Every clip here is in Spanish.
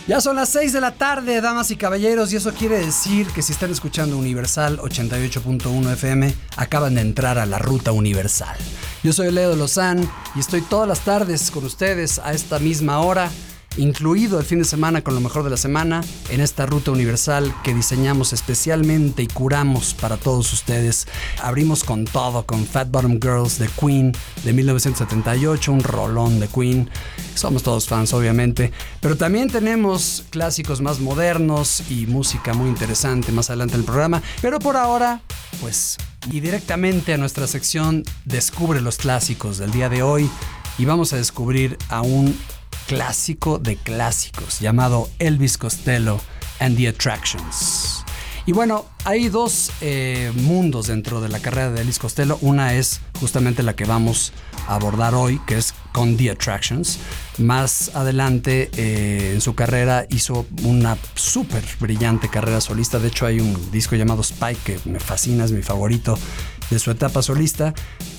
Ya son las 6 de la tarde, damas y caballeros, y eso quiere decir que si están escuchando Universal 88.1 FM, acaban de entrar a la Ruta Universal. Yo soy Leo de Lozán y estoy todas las tardes con ustedes a esta misma hora, incluido el fin de semana con lo mejor de la semana, en esta Ruta Universal que diseñamos especialmente y curamos para todos ustedes. Abrimos con todo, con Fat Bottom Girls de Queen de 1978, un rolón de Queen. Somos todos fans, obviamente, pero también tenemos clásicos más modernos y música muy interesante más adelante en el programa. Pero por ahora, pues, y directamente a nuestra sección Descubre los clásicos del día de hoy, y vamos a descubrir a un clásico de clásicos llamado Elvis Costello and the Attractions. Y bueno, hay dos mundos dentro de la carrera de Elvis Costello. Una es justamente la que vamos a abordar hoy, que es con The Attractions. Más adelante en su carrera hizo una súper brillante carrera solista. De hecho, hay un disco llamado Spike que me fascina, es mi favorito de su etapa solista,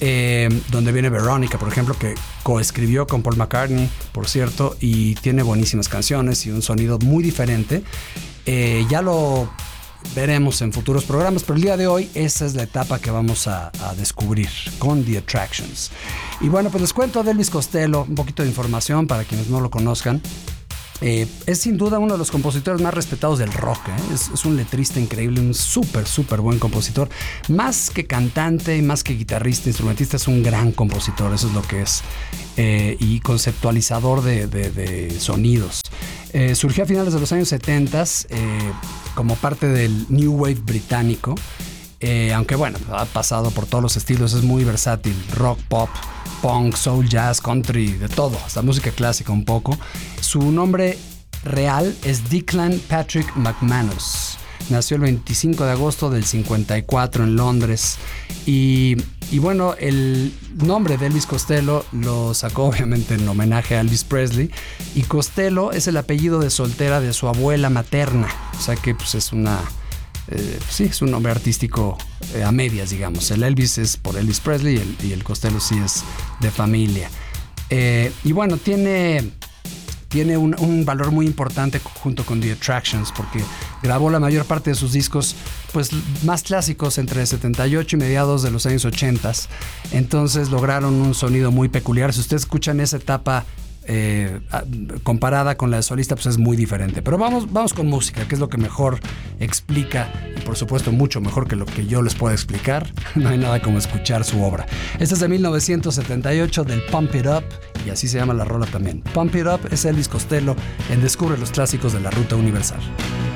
donde viene Veronica, por ejemplo, que coescribió con Paul McCartney, por cierto, y tiene buenísimas canciones y un sonido muy diferente. Ya lo veremos en futuros programas, pero el día de hoy esa es la etapa que vamos a descubrir con The Attractions. Y bueno, pues les cuento de Elvis Costello, un poquito de información para quienes no lo conozcan. Es sin duda uno de los compositores más respetados del rock, es un letrista increíble, un súper buen compositor. Más que cantante y más que guitarrista, instrumentista, es un gran compositor, eso es lo que es. Y conceptualizador de sonidos. Surgió a finales de los años 70 como parte del New Wave británico. Aunque bueno, ha pasado por todos los estilos, es muy versátil, rock, pop, punk, soul, jazz, country, de todo, hasta música clásica un poco. Su nombre real es Declan Patrick McManus. Nació el 25 de agosto del 54 en Londres y bueno, el nombre de Elvis Costello lo sacó obviamente en homenaje a Elvis Presley, y Costello es el apellido de soltera de su abuela materna, o sea que pues es una... sí, es un nombre artístico a medias, digamos. El Elvis es por Elvis Presley y el Costello sí es de familia. Y bueno, tiene un valor muy importante junto con The Attractions, porque grabó la mayor parte de sus discos pues más clásicos entre el 78 y mediados de los años 80. Entonces lograron un sonido muy peculiar. Si ustedes escuchan esa etapa comparada con la de solista, pues es muy diferente. Pero vamos con música, que es lo que mejor explica, y por supuesto mucho mejor que lo que yo les pueda explicar. No hay nada como escuchar su obra. Esta es de 1978 del Pump It Up, y así se llama la rola también. Pump It Up es Elvis Costello en Descubre los clásicos de la Ruta Universal.